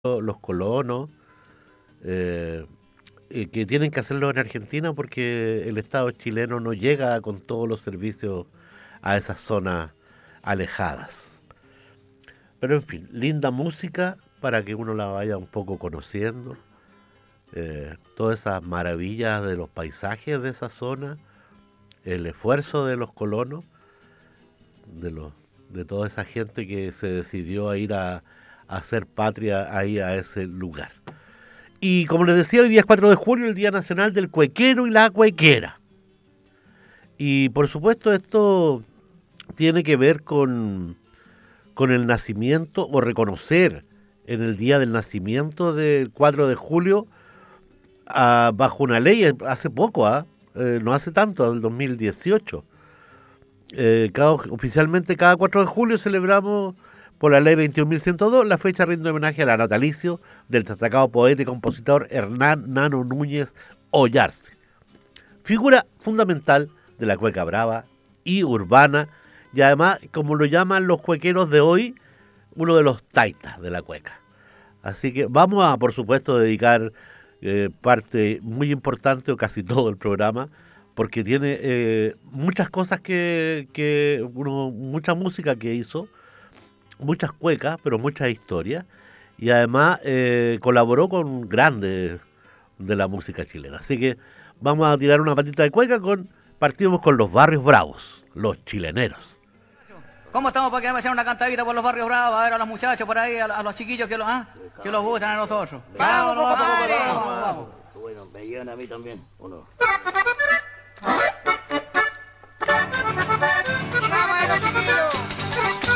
los colonos, eh, que tienen que hacerlo en Argentina porque el Estado chileno no llega con todos los servicios a esas zonas alejadas. Pero en fin, linda música para que uno la vaya un poco conociendo. Todas esas maravillas de los paisajes de esa zona, el esfuerzo de los colonos, de, los, de toda esa gente que se decidió a ir a hacer patria ahí a ese lugar. Y como les decía, hoy día es 4 de julio, el Día Nacional del Cuequero y la Cuequera. Y por supuesto esto tiene que ver con el nacimiento o reconocer en el día del nacimiento del 4 de julio bajo una ley hace poco, no hace tanto, del 2018. Oficialmente cada 4 de julio celebramos por la ley 21.102 la fecha rinde homenaje a la natalicio del destacado poeta y compositor Hernán Nano Núñez Ollarse, figura fundamental de la cueca brava y urbana, y además, como lo llaman los cuequeros de hoy, uno de los taitas de la cueca. Así que vamos a, por supuesto, dedicar parte muy importante o casi todo el programa, porque tiene muchas cosas mucha música que hizo, muchas cuecas, pero muchas historias, y además colaboró con grandes de la música chilena. Así que vamos a tirar una patita de cueca partimos con los barrios bravos, los chileneros. ¿Cómo estamos para que me hacer una cantadita por los barrios bravos? A ver a los muchachos por ahí, a los chiquillos que los gustan a nosotros. Vamos, compadre. Vamos. Bueno, me llegan a mí también, ¿o no? ¡Vamos, los chiquillos!